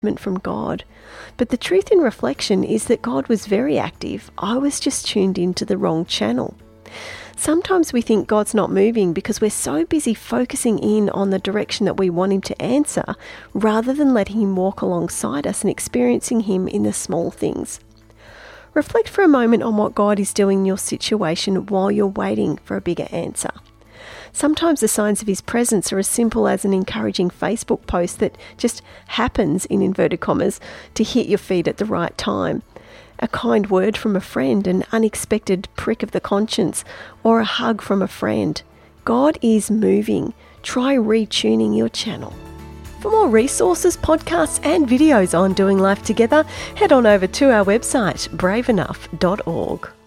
from God. But the truth in reflection is that God was very active. I was just tuned into the wrong channel. Sometimes we think God's not moving because we're so busy focusing in on the direction that we want Him to answer, rather than letting Him walk alongside us and experiencing Him in the small things. Reflect for a moment on what God is doing in your situation while you're waiting for a bigger answer. Sometimes the signs of His presence are as simple as an encouraging Facebook post that just happens, in inverted commas, to hit your feed at the right time. A kind word from a friend, an unexpected prick of the conscience, or a hug from a friend. God is moving. Try retuning your channel. For more resources, podcasts and videos on doing life together, head on over to our website, braveenough.org.